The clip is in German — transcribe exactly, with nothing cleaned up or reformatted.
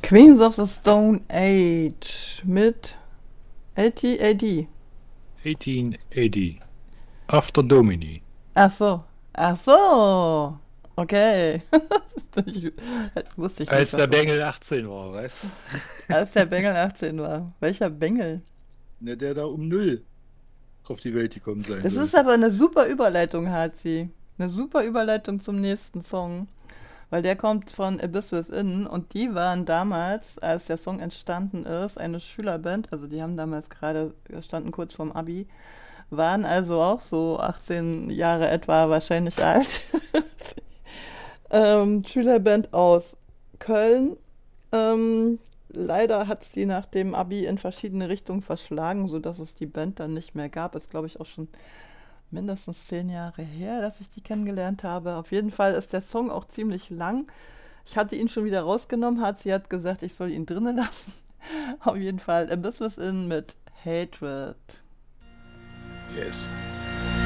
Queens of the Stone Age mit achtzig A D. achtzehn A D. After Domini. Ach so. Ach so. Okay. Ich, wusste ich nicht, Als was der das Bengel achtzehn war, weißt du? als der Bengel achtzehn war. Welcher Bengel? Ne, der da um null auf die Welt gekommen sein Das soll. ist aber eine super Überleitung, Hazi. Eine super Überleitung zum nächsten Song. Weil der kommt von Abyss Within und die waren damals, als der Song entstanden ist, eine Schülerband. Also die haben damals gerade, standen kurz vorm Abi, waren also auch so achtzehn Jahre etwa wahrscheinlich alt. ähm, Schülerband aus Köln. Ähm, leider hat es die nach dem Abi in verschiedene Richtungen verschlagen, sodass es die Band dann nicht mehr gab. Ist, glaube ich, auch schon mindestens zehn Jahre her, dass ich die kennengelernt habe. Auf jeden Fall ist der Song auch ziemlich lang. Ich hatte ihn schon wieder rausgenommen, hat sie hat gesagt, ich soll ihn drinnen lassen. Auf jeden Fall Abyss Within mit Hatred. Yes.